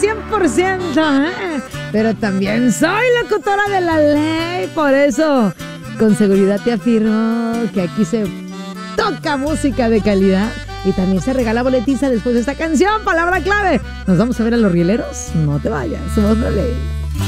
100%, pero también soy locutora de la ley. Por eso, con seguridad te afirmo que aquí se toca música de calidad y también se regala boletiza después de esta canción. Palabra clave. Nos vamos a ver a los rieleros. No te vayas, somos la ley.